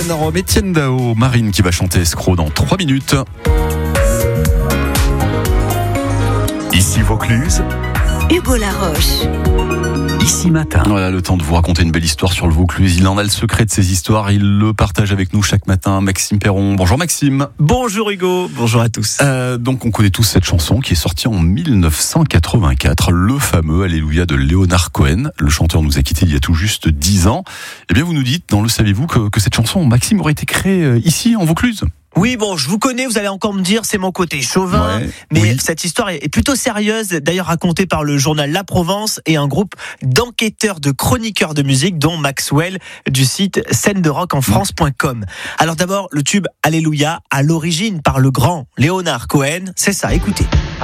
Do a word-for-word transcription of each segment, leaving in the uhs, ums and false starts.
Diana Rome, Étienne Dao, Marine qui va chanter Escroc dans trois minutes. Ici Vaucluse, Hugo Laroche. Ici Matin. Voilà, le temps de vous raconter une belle histoire sur le Vaucluse. Il en a le secret de ces histoires. Il le partage avec nous chaque matin. Maxime Perron. Bonjour Maxime. Bonjour Hugo. Bonjour à tous. Euh, donc on connaît tous cette chanson qui est sortie en dix-neuf cent quatre-vingt-quatre. Le fameux Alléluia de Leonard Cohen. Le chanteur nous a quittés il y a tout juste dix ans. Eh bien vous nous dites, dans Le Saviez-vous, que, que cette chanson, Maxime, aurait été créée ici en Vaucluse? Oui, bon, je vous connais, vous allez encore me dire, c'est mon côté chauvin, ouais, mais oui. Cette histoire est plutôt sérieuse, d'ailleurs racontée par le journal La Provence et un groupe d'enquêteurs, de chroniqueurs de musique, dont Maxwell du site scène de rock en france point com. Alors d'abord, le tube Alléluia, à l'origine par le grand Leonard Cohen, c'est ça, écoutez.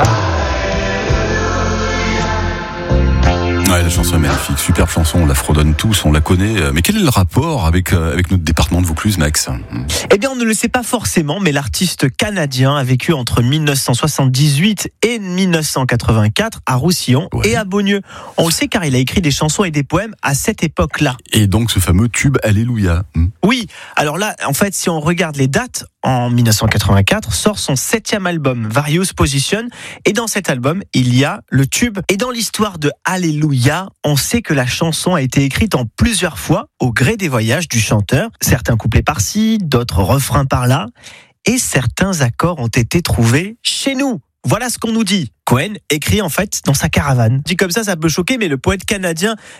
Ouais, la chanson est magnifique, superbe chanson, on la fredonne tous, on la connaît. Mais quel est le rapport avec, euh, avec notre département de Vaucluse, Max? Eh bien, on ne le sait pas forcément, mais l'artiste canadien a vécu entre dix-neuf cent soixante-dix-huit et dix-neuf cent quatre-vingt-quatre à Roussillon ouais. et à Beaulieu. On le sait car il a écrit des chansons et des poèmes à cette époque-là. Et donc ce fameux tube Alléluia. Oui, alors là, en fait, si on regarde les dates, en dix-neuf cent quatre-vingt-quatre sort son septième album, Various Position, et dans cet album, il y a le tube. Et dans l'histoire de Alléluia, on sait que la chanson a été écrite en plusieurs fois au gré des voyages du chanteur. Certains couplets par-ci, d'autres refrains par-là, et certains accords ont été trouvés chez nous. Voilà ce qu'on nous dit. Cohen écrit en fait dans sa caravane. Dit comme ça, ça peut choquer, mais le poète canadien